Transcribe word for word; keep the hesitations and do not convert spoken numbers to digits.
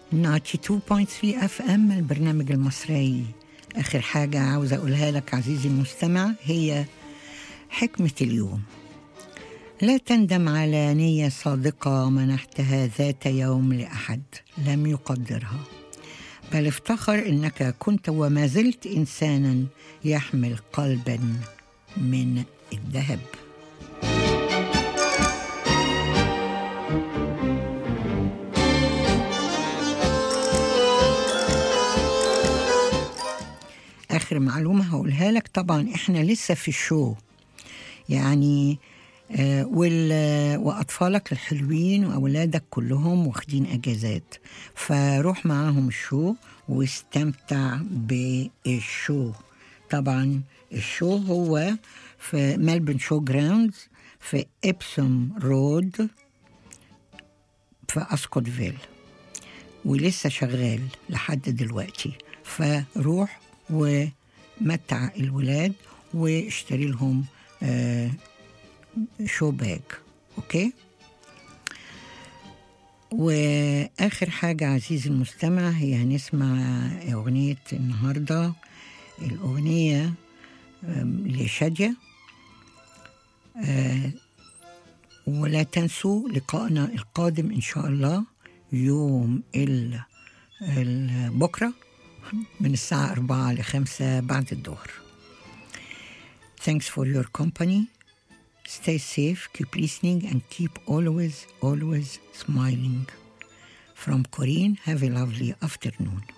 تسعة واتنين فاصلة ثلاثة اف ام، البرنامج المصري. آخر حاجة عاوزة أقولها لك عزيزي المستمع هي حكمة اليوم. لا تندم على نية صادقة منحتها ذات يوم لأحد لم يقدرها، بل افتخر إنك كنت وما زلت إنسانا يحمل قلبا من الذهب. آخر معلومة هقولها لك، طبعا إحنا لسه في الشو يعني آه وال... وأطفالك الحلوين وأولادك كلهم واخدين أجازات، فروح معاهم الشو واستمتع بالشو. طبعا الشو هو في ملبن شو جراوندز في إبسوم رود في أسكوتفيل، ولسه شغال لحد دلوقتي، فروح ومتع الولاد واشتري لهم آه شو باج. اوكي. واخر حاجة عزيزي المستمع هي هنسمع اغنية النهاردة، الاغنية لشادية. آه ولا تنسوا لقائنا القادم ان شاء الله يوم بكرة من الساعة أربعة لخمسة بعد الظهر. Thanks for your company. Stay safe, keep listening, and keep always, always smiling. From Corinne, have a lovely afternoon.